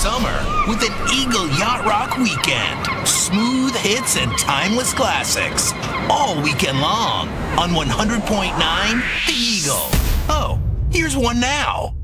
summer with an Eagle Yacht Rock weekend. Smooth hits and timeless classics. All weekend long on 100.9 The Eagle. Oh, here's one now.